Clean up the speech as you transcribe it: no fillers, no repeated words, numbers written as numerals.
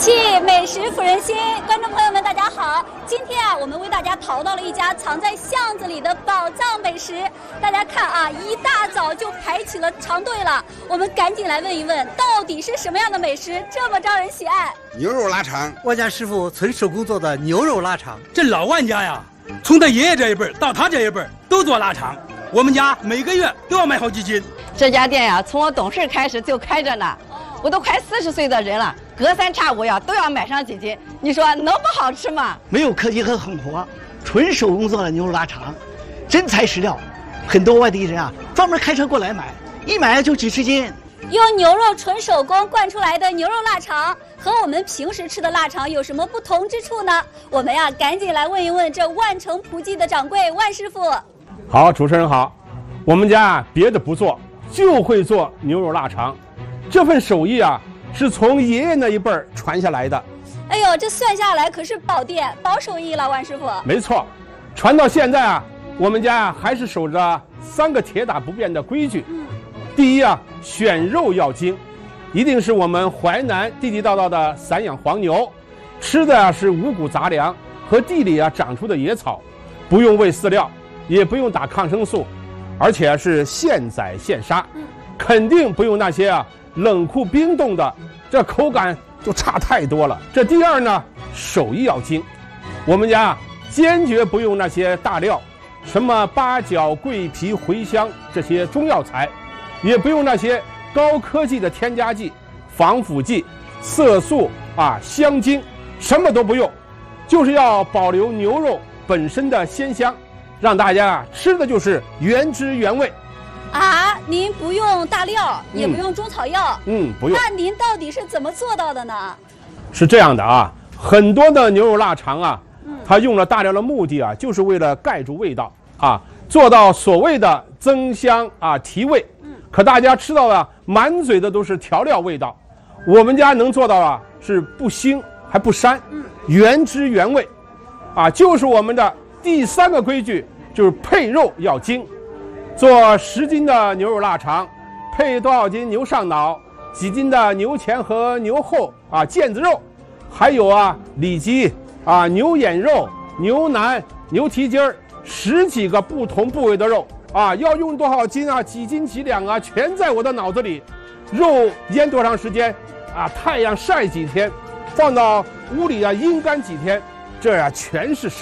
气美食抚人心，观众朋友们，大家好！今天我们为大家淘到了一家藏在巷子里的宝藏美食。大家看一大早就排起了长队了。我们赶紧来问一问，到底是什么样的美食这么招人喜爱？ 牛肉腊肠， 万家师傅纯手工做的牛肉腊肠。 这老万家呀，从他爷爷这一辈到他这一辈都做腊肠，我们家每个月都要买好几斤。 这家店呀，从我懂事开始就开着呢。我都快40岁的人了，隔三差五都要买上几斤，你说能不好吃吗？ 没有科技和狠活，纯手工做的牛肉腊肠，真材实料。很多外地人专门开车过来买，一买就几十斤。 用牛肉纯手工灌出来的牛肉腊肠，和我们平时吃的腊肠有什么不同之处呢？我们赶紧来问一问这万城葡记的掌柜万师傅。 好，主持人好，我们家别的不做，就会做牛肉腊肠。这份手艺是从爷爷那一辈传下来的。 哎呦，这算下来可是宝店保手艺了，万师傅。 没错，传到现在我们家还是守着3个铁打不变的规矩。第一选肉要精，一定是我们淮南地地道道的散养黄牛，吃的是五谷杂粮和地里长出的野草，不用喂饲料，也不用打抗生素，而且是现宰现杀，肯定不用那些冷库冰冻的，这口感就差太多了。这第二呢，手艺要精，我们家坚决不用那些大料，什么八角、桂皮、茴香这些中药材，也不用那些高科技的添加剂、防腐剂、色素香精，什么都不用，就是要保留牛肉本身的鲜香，让大家吃的就是原汁原味。 您不用大料，也不用中草药， 不用。 那您到底是怎么做到的呢？ 是这样的很多的牛肉腊肠它用了大料的目的就是为了盖住味道做到所谓的增香提味。可大家吃到的满嘴的都是调料味道，我们家能做到是不腥还不膻，原汁原味就是我们的第3个规矩，就是配肉要精。做10斤的牛肉腊肠，配多少斤牛上脑，几斤的牛前和牛后腱子肉，还有里脊牛眼肉、牛腩、牛蹄筋10几个不同部位的肉要用多少斤几斤几两全在我的脑子里。肉腌多长时间太阳晒几天，放到屋里阴干几天，这全是手